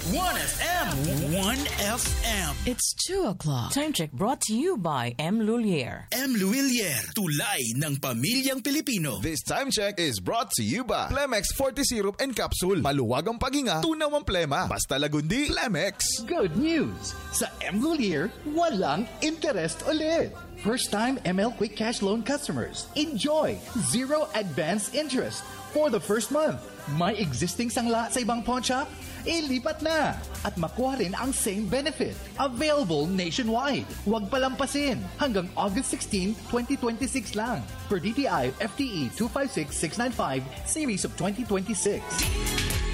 1FM. 1FM. It's 2 o'clock. Time check brought to you by M. Lulier. M. Luilier, tulay ng pamilyang Pilipino. This time check is brought to you by Plemex Forte Syrup and Capsule. Maluwag ang paghinga, tunaw ang plema. Basta lagundi, Plemex. Good news! Sa M. Lulier, walang interest ulit. First-time ML Quick Cash Loan customers, enjoy zero advance interest for the first month. May existing sangla sa ibang pawn shop? Ilipat na at makuha rin ang same benefit. Available nationwide. Huwag palampasin. Hanggang August 16, 2026 lang. Per DTI FTE 256695 Series of 2026.